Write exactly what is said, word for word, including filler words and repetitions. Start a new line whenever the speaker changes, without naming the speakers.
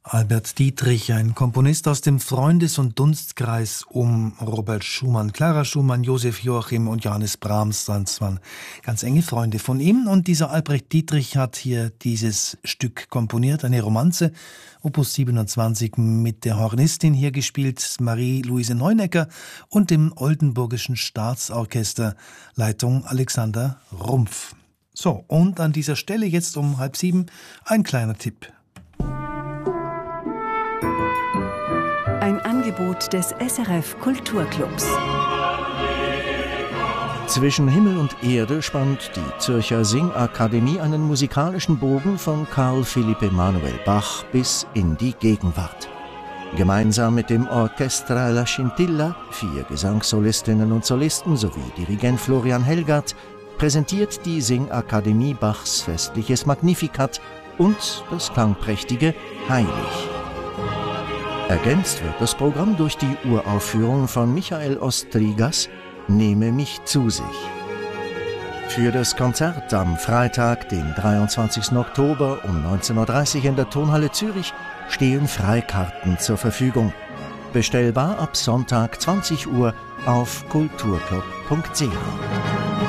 Albert Dietrich, ein Komponist aus dem Freundes- und Dunstkreis um Robert Schumann, Clara Schumann, Josef Joachim und Johannes Brahms. Das waren ganz enge Freunde von ihm. Und dieser Albert Dietrich hat hier dieses Stück komponiert, eine Romanze, Opus siebenundzwanzig, mit der Hornistin hier gespielt, Marie-Louise Neunecker, und dem Oldenburgischen Staatsorchester, Leitung Alexander Rumpf. So, und an dieser Stelle jetzt um halb sieben ein kleiner Tipp.
Ein Angebot des S R F Kulturclubs.
Zwischen Himmel und Erde spannt die Zürcher Singakademie einen musikalischen Bogen von Karl Philipp Emanuel Bach bis in die Gegenwart. Gemeinsam mit dem Orchestra La Scintilla, vier Gesangssolistinnen und Solisten sowie Dirigent Florian Helgert, präsentiert die Singakademie Bachs festliches Magnificat und das klangprächtige Heilig. Ergänzt wird das Programm durch die Uraufführung von Michael Ostrigas, Nehme mich zu sich. Für das Konzert am Freitag, den dreiundzwanzigsten Oktober um neunzehn Uhr dreißig in der Tonhalle Zürich stehen Freikarten zur Verfügung. Bestellbar ab Sonntag zwanzig Uhr auf kulturclub punkt c h.